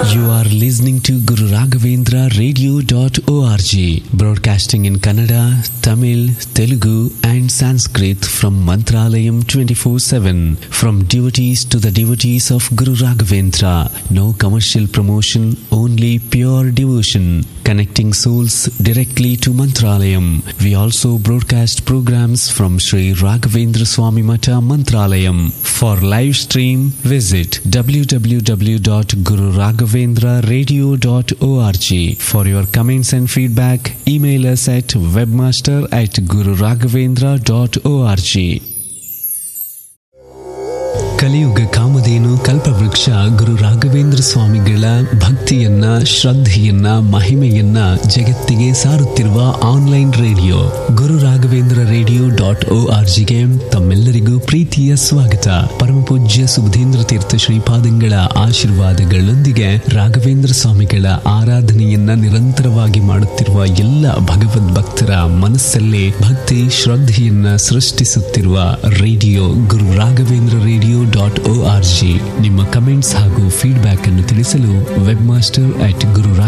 You are listening to Guru Raghavendra Radio.org, broadcasting in Kannada, Tamil, Telugu and Sanskrit from Mantralayam 24/7. From devotees to the devotees of Guru Raghavendra. No commercial promotion, only pure devotion. Connecting souls directly to Mantralayam. We also broadcast programs from Sri Raghavendra Swami Mata Mantralayam. For live stream, visit www.gururaghavendraradio.org. For your comments and feedback, email us at webmaster@gururaghavendra.org. ಕಲಿಯುಗ ಕಾಮಧೇನು ಕಲ್ಪವೃಕ್ಷ ಗುರು ರಾಘವೇಂದ್ರ ಸ್ವಾಮಿಗಳ ಭಕ್ತಿಯನ್ನ, ಶ್ರದ್ಧೆಯನ್ನ, ಮಹಿಮೆಯನ್ನ ಜಗತ್ತಿಗೆ ಸಾರುತ್ತಿರುವ online radio Guru Raghavendra Radio.orgಗೆ ತಮ್ಮೆಲ್ಲರಿಗೂ ಪ್ರೀತಿಯ ಸ್ವಾಗತ. ಪರಮಪೂಜ್ಯ ಸುಬುಧೇಂದ್ರ ತೀರ್ಥ ಶ್ರೀಪಾದಂಗಳ ಆಶೀರ್ವಾದಗಳೊಂದಿಗೆ ರಾಘವೇಂದ್ರ ಸ್ವಾಮಿಗಳ ಆರಾಧನೆಯನ್ನ ನಿರಂತರವಾಗಿ ಮಾಡುತ್ತಿರುವ ಎಲ್ಲ ಭಗವದ್ ಭಕ್ತರ ಮನಸ್ಸಲ್ಲೇ ಭಕ್ತಿ ಶ್ರದ್ಧೆಯನ್ನ ಸೃಷ್ಟಿಸುತ್ತಿರುವ ರೇಡಿಯೋ ಗುರು ರಾಘವೇಂದ್ರ Radio.org. ನಿಮ್ಮ ಕಮೆಂಟ್ಸ್ ಹಾಗೂ ಫೀಡ್ಬ್ಯಾಕ್ ಅನ್ನು ತಿಳಿಸಲು ವೆಬ್ಮಾಸ್ಟರ್ @gururaghavendra.org